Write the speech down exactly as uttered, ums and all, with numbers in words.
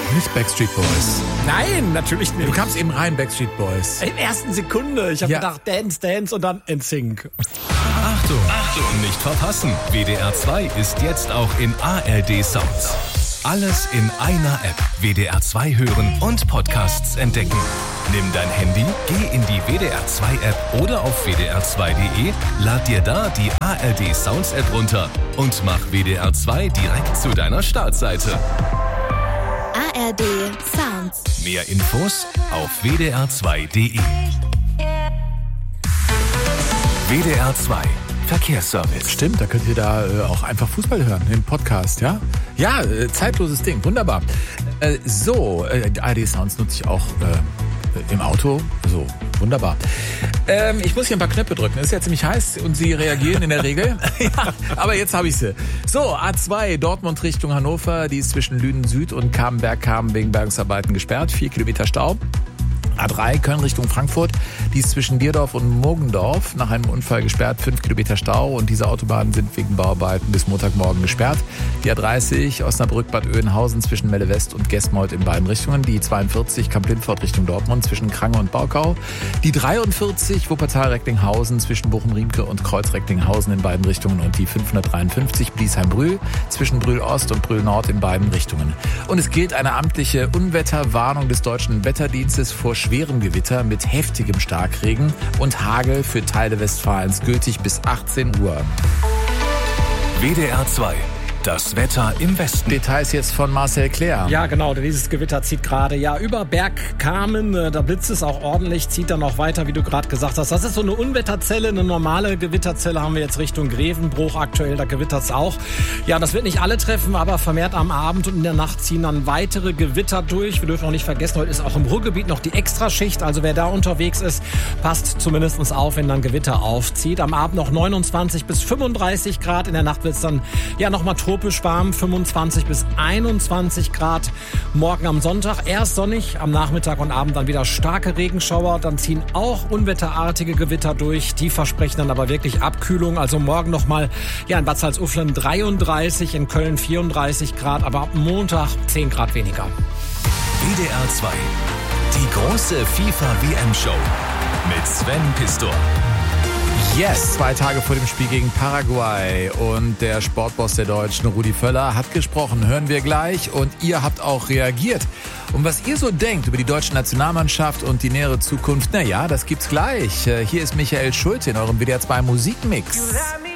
Nicht Backstreet Boys. Nein, natürlich nicht. Du kamst eben rein, Backstreet Boys. In der ersten Sekunde. Ich habe Ja. gedacht, Dance, Dance und dann N Sync. Achtung, Achtung, nicht verpassen. W D R zwei ist jetzt auch in A R D Sounds. Alles in einer App. W D R zwei hören und Podcasts entdecken. Nimm dein Handy, geh in die W D R zwei App oder auf w d r zwei punkt d e, lad dir da die A R D Sounds App runter und mach W D R zwei direkt zu deiner Startseite. A R D Sounds. Mehr Infos auf w d r zwei punkt d e. W D R zwei Verkehrsservice. Stimmt, da könnt ihr da äh, auch einfach Fußball hören, im Podcast, ja? Ja, äh, zeitloses Ding, wunderbar. Äh, so, äh, A R D Sounds nutze ich auch äh, im Auto, so, wunderbar. Ähm, ich muss hier ein paar Knöpfe drücken, es ist ja ziemlich heiß und sie reagieren in der Regel. Ja, aber jetzt habe ich sie. So, A zwei, Dortmund Richtung Hannover, die ist zwischen Lünen Süd und Kamenberg-Kamen wegen Bergungsarbeiten gesperrt, vier Kilometer Stau. A drei, Köln Richtung Frankfurt, die ist zwischen Dierdorf und Murgendorf nach einem Unfall gesperrt, fünf Kilometer Stau und diese Autobahnen sind wegen Bauarbeiten bis Montagmorgen gesperrt. Die A dreißig, Osnabrück Bad Oeynhausen zwischen Melle West und Gesmold in beiden Richtungen. Die zweiundvierzig, Kamp-Lindfort Richtung Dortmund zwischen Krange und Baukau. Die dreiundvierzig, Wuppertal-Recklinghausen zwischen Bochum-Riemke und Kreuz-Recklinghausen in beiden Richtungen und die fünfhundertdreiundfünfzig, Bliesheim-Brühl zwischen Brühl-Ost und Brühl-Nord in beiden Richtungen. Und es gilt eine amtliche Unwetterwarnung des Deutschen Wetterdienstes vor schwerem Gewitter mit heftigem Starkregen und Hagel für Teile Westfalens, gültig bis achtzehn Uhr. W D R zwei. Das Wetter im Westen. Details jetzt von Marcel Claire. Ja, genau, dieses Gewitter zieht gerade ja über Bergkamen, äh, da blitzt es auch ordentlich, zieht dann auch weiter, wie du gerade gesagt hast. Das ist so eine Unwetterzelle, eine normale Gewitterzelle haben wir jetzt Richtung Grevenbruch aktuell, da gewittert es auch. Ja, das wird nicht alle treffen, aber vermehrt am Abend und in der Nacht ziehen dann weitere Gewitter durch. Wir dürfen auch nicht vergessen, heute ist auch im Ruhrgebiet noch die Extraschicht, also wer da unterwegs ist, passt zumindest auf, wenn dann Gewitter aufzieht. Am Abend noch neunundzwanzig bis fünfunddreißig Grad, in der Nacht wird es dann ja nochmal tropisch warm, fünfundzwanzig bis einundzwanzig Grad. Morgen am Sonntag erst sonnig, am Nachmittag und Abend dann wieder starke Regenschauer. Dann ziehen auch unwetterartige Gewitter durch. Die versprechen dann aber wirklich Abkühlung. Also morgen nochmal ja, in Bad Salzuflen dreiunddreißig, in Köln vierunddreißig Grad, aber ab Montag zehn Grad weniger. W D R zwei. Die große FIFA-W M-Show mit Sven Pistor. Yes, zwei Tage vor dem Spiel gegen Paraguay und der Sportboss der Deutschen, Rudi Völler, hat gesprochen. Hören wir gleich und ihr habt auch reagiert. Und was ihr so denkt über die deutsche Nationalmannschaft und die nähere Zukunft, na ja, das gibt's gleich. Hier ist Michael Schulte in eurem W D R zwei Musikmix.